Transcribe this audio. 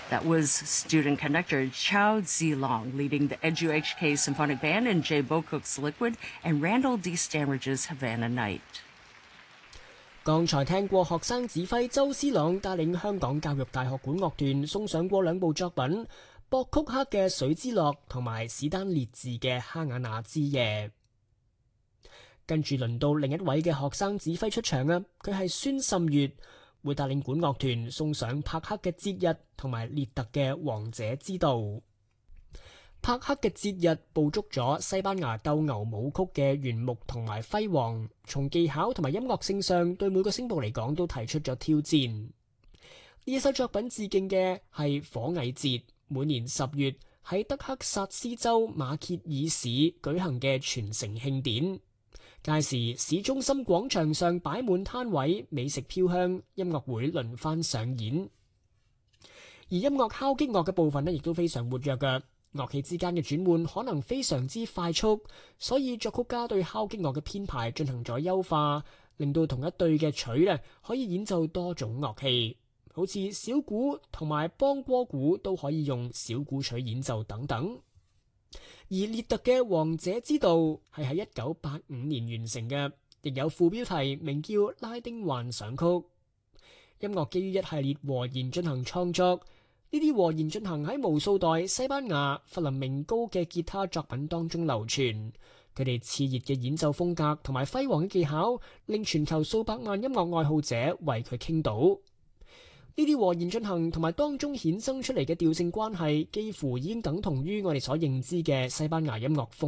That was student conductor Chao Zilong leading the EduHK Symphonic Band in Jay Bocook's Liquid and Randall D. Stanridge's Havana Night。 剛才聽過學生指揮周思朗帶領香港教育大學管樂團送上過兩部作品，博曲克嘅《水之樂》同埋史丹列治嘅《哈瓦那之夜》。跟住輪到另一位嘅學生指揮出場啊，佢係孫滲月，會帶領管樂團送上帕克嘅《節日》同埋列特嘅《王者之道》。帕克嘅《節日》捕捉咗西班牙鬥牛舞曲嘅原木同埋輝煌，從技巧同埋音樂性上對每個聲部嚟講都提出咗挑戰。呢一首作品致敬嘅係火蟻節，每年10月喺德克薩斯州馬歇爾市舉行嘅全城慶典。屆時市中心廣場上擺滿攤位，美食飄香，音樂會輪番上演。而音樂敲擊樂嘅部分呢，亦都非常活躍嘅，樂器之間嘅轉換可能非常之快速，所以作曲家對敲擊樂嘅編排進行咗優化，令到同一對嘅錘呢可以演奏多種樂器，好似小鼓同埋邦戈鼓都可以用小鼓錘演奏等等。而列特嘅《王者之道》係喺1985年完成嘅，亦有副標題名叫《拉丁幻想曲》。音樂基於一系列和弦進行創作，呢啲和弦進行喺無數代西班牙、弗林明高嘅吉他作品當中流傳。佢哋熾熱嘅演奏風格同埋輝煌嘅技巧，令全球數百萬音樂愛好者為佢傾倒。呢啲和弦進行同埋當中衍生出嚟嘅調性關係，幾乎已經等同於我哋所認知嘅西班牙音樂風